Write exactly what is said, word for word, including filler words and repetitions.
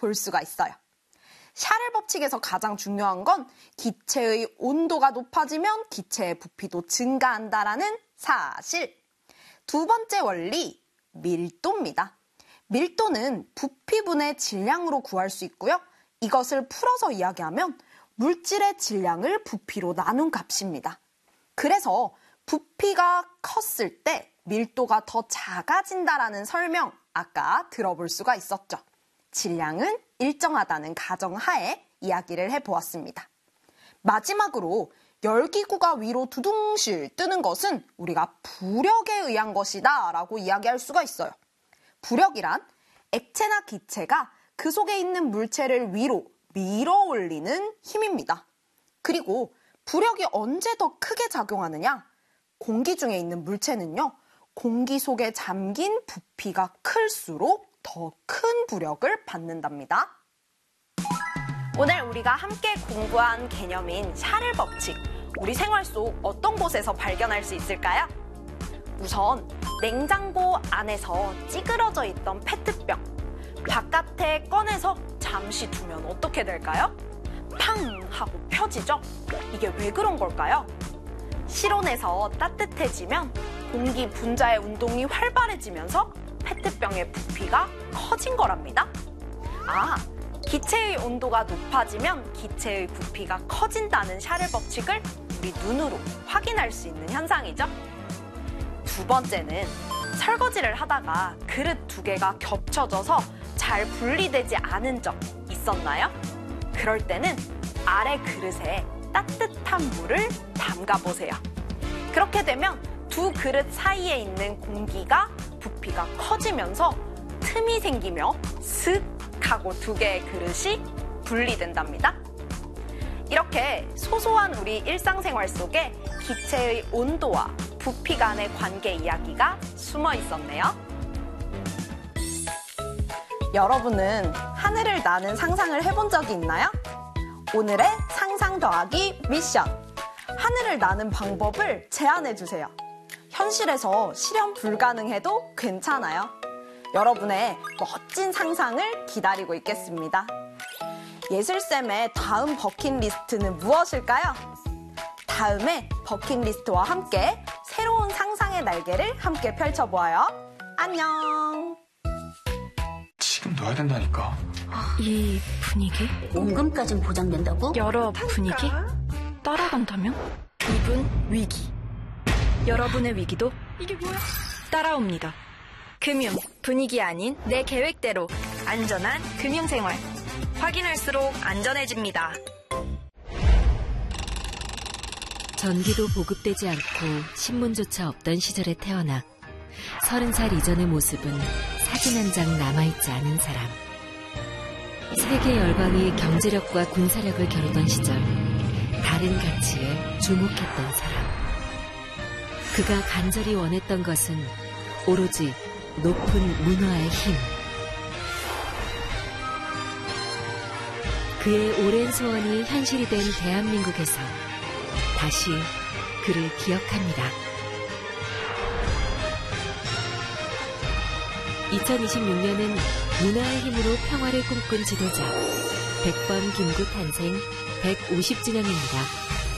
볼 수가 있어요. 샤를 법칙에서 가장 중요한 건 기체의 온도가 높아지면 기체의 부피도 증가한다라는 사실. 두 번째 원리, 밀도입니다. 밀도는 부피분의 질량으로 구할 수 있고요. 이것을 풀어서 이야기하면 물질의 질량을 부피로 나눈 값입니다. 그래서 부피가 컸을 때 밀도가 더 작아진다라는 설명 아까 들어볼 수가 있었죠. 질량은 일정하다는 가정하에 이야기를 해보았습니다. 마지막으로 열기구가 위로 두둥실 뜨는 것은 우리가 부력에 의한 것이다 라고 이야기할 수가 있어요. 부력이란 액체나 기체가 그 속에 있는 물체를 위로 밀어 올리는 힘입니다. 그리고 부력이 언제 더 크게 작용하느냐? 공기 중에 있는 물체는요, 공기 속에 잠긴 부피가 클수록 더 큰 부력을 받는답니다. 오늘 우리가 함께 공부한 개념인 샤를 법칙, 우리 생활 속 어떤 곳에서 발견할 수 있을까요? 우선 냉장고 안에서 찌그러져 있던 페트병, 바깥에 꺼내서 잠시 두면 어떻게 될까요? 팡 하고 펴지죠? 이게 왜 그런 걸까요? 실온에서 따뜻해지면 공기 분자의 운동이 활발해지면서 페트병의 부피가 커진 거랍니다. 아, 기체의 온도가 높아지면 기체의 부피가 커진다는 샤를 법칙을 우리 눈으로 확인할 수 있는 현상이죠. 두 번째는 설거지를 하다가 그릇 두 개가 겹쳐져서 잘 분리되지 않은 적 있었나요? 그럴 때는 아래 그릇에 따뜻한 물을 담가보세요. 그렇게 되면 두 그릇 사이에 있는 공기가 부피가 커지면서 틈이 생기며 슥 하고 두 개의 그릇이 분리된답니다. 이렇게 소소한 우리 일상생활 속에 기체의 온도와 부피 간의 관계 이야기가 숨어 있었네요. 여러분은 하늘을 나는 상상을 해본 적이 있나요? 오늘의 상상 더하기 미션. 하늘을 나는 방법을 제안해주세요. 현실에서 실현 불가능해도 괜찮아요. 여러분의 멋진 상상을 기다리고 있겠습니다. 예술쌤의 다음 버킷리스트는 무엇일까요? 다음에 버킷리스트와 함께 새로운 상상의 날개를 함께 펼쳐보아요. 안녕. 지금 넣어야 된다니까. 이 분위기? 원금까진 보장된다고? 여러 분위기? 따라간다면? 이분 위기. 여러분의 위기도 이게 뭐야? 따라옵니다. 금융, 분위기 아닌 내 계획대로 안전한 금융생활. 확인할수록 안전해집니다. 전기도 보급되지 않고 신문조차 없던 시절에 태어나 서른 살 이전의 모습은 사진 한 장 남아있지 않은 사람. 세계 열강이 경제력과 군사력을 겨루던 시절 다른 가치에 주목했던 사람. 그가 간절히 원했던 것은 오로지 높은 문화의 힘. 그의 오랜 소원이 현실이 된 대한민국에서 다시 그를 기억합니다. 이천이십육 년은 문화의 힘으로 평화를 꿈꾼 지도자 백범 김구 탄생 백오십 주년입니다.